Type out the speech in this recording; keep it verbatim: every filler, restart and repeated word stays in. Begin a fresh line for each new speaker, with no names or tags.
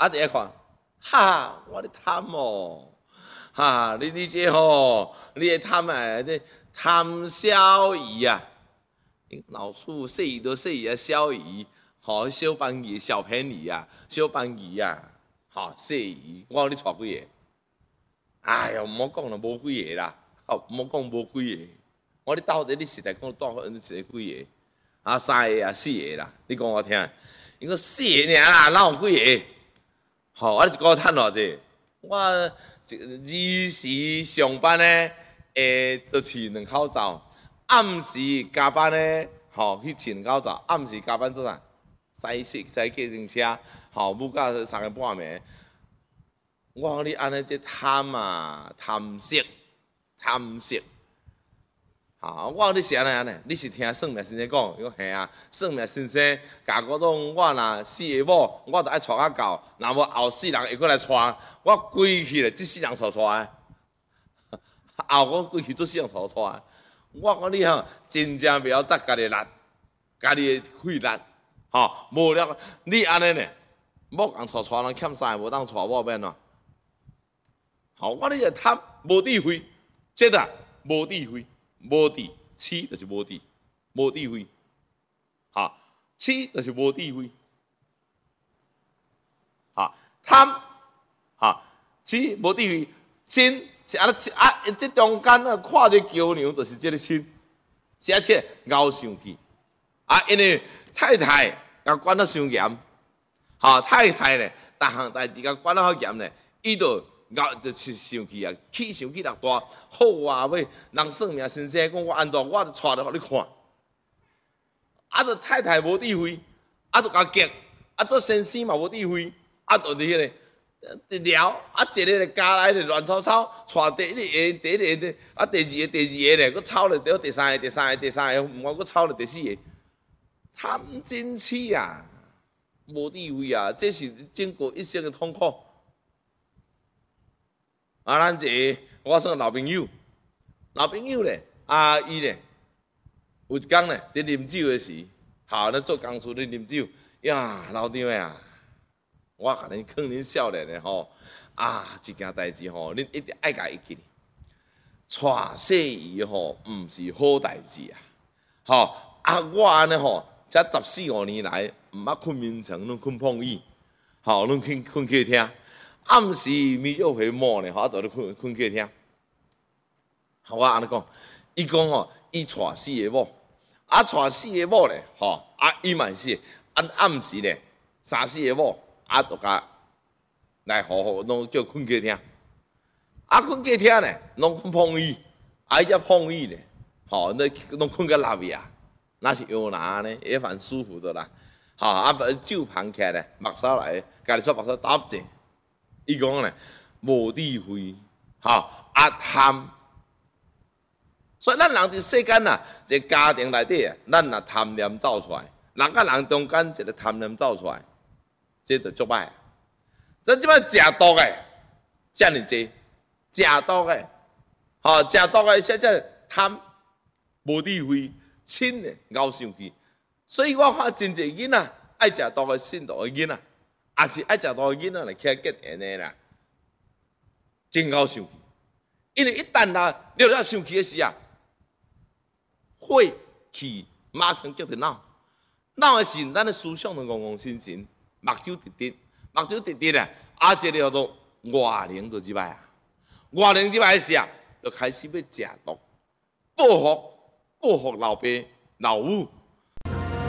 啊，第一看，哈，我咧贪哦，哈，你你这吼，你咧贪啊，这贪小姨啊，老师说伊都说伊啊小姨，吼，小班鱼小便宜啊，小班鱼啊，吼，小姨，我你带几个？哎呀，毋好讲啦，无几个啦，哦，毋好讲无几个，我你到底你实在讲带你一个几个？啊，三个啊，四个啦，你讲我听，伊讲四个尔啦，哪有几个？吼、哦，啊，你一个趁偌济？我二时上班呢，诶，就饲两口罩；暗时加班呢，吼、哦、去饲两口罩；暗时加班做啥？驶驶驶计程车，吼、哦，母到三更半暝。我讲你安尼这贪啊，贪色，贪色。啊！我讲你是安尼安尼，你是听算命先生讲，伊讲嘿啊，算命先生甲我讲，我若死个某，我着爱带较到，若无后世人会过来带，我规去咧，即世人带带的，后我规去做世人带带的。我讲你吼，真正袂晓扎家己力，家己的气力，吼，无了你安尼呢，某共带带人欠三个，无当带某免喏。好，我你就贪无智慧，这个无智慧。无智，痴就是无智，无智慧，哈，痴就是无智慧，哈，贪，哈，痴无智慧，心是安尼啊，这中间啊，看这桥梁就是这个心，而且熬上去，啊，因为太太甲管得伤严，哈，太太咧，逐项代志甲管得好严咧，伊就。我就是生气啊，气生气力大，好啊！尾人算命先生讲我安怎，我就带来互你看。啊，着太太无智慧，啊，着甲激，啊，做先生嘛无智慧，啊，着伫迄个聊，啊，一个咧加来咧乱吵吵，带第一个第一个，啊，第二个第二个咧，佫吵咧到第三个第三个第三个，毋我佫吵咧第四个，贪真痴啊，无智慧啊，这是经过一生的痛苦。啊，咱一个我算老朋友，老朋友咧，啊，伊咧有一工咧，伫啉酒诶时，吼，咱做工事咧啉酒，呀，老张诶啊，我甲恁劝恁少年诶吼，啊，一件代志吼，恁一定爱甲伊记，娶细姨吼，毋是好代志啊，吼，啊，我安尼吼，这十四五年来，毋捌困眠床，拢困碰椅，吼，拢困困客厅。暗时咪约回某呢，吼，就咧困困客厅。好，我安尼讲，伊讲吼，伊娶四个某，啊娶四个某咧，吼，啊伊嘛是，啊暗时咧，三四个某，啊就甲来好好拢叫困客厅。啊困客厅咧，拢困碰椅，啊伊只碰椅咧，吼，那拢困个六夜，那是摇篮呢，也蛮舒服的啦。吼，啊酒盘起来，目梢来，家己做目梢搭者。伊讲咧，无智慧，吼啊贪，所以咱人伫世间啊，一个家庭内底啊，咱若贪念走出来，人甲人中间一个贪念走出来，这就足歹。咱即摆食毒诶，遮尔济，食毒诶，吼食毒诶，现在贪，无智慧，亲诶，熬上去。所以我看真济囡仔爱食毒诶，信毒诶囡仔。也是爱食毒嘅囡仔来起来结缘的啦，真够生气。因为一旦啦了了生气嘅时啊，火气马上叫着闹，闹嘅时咱嘅思想就戆戆神神，目睭直直，目睭直直啊，啊这个叫做外灵就即摆啊，外灵即摆时啊，就开始要食毒，报复报复老爸老母。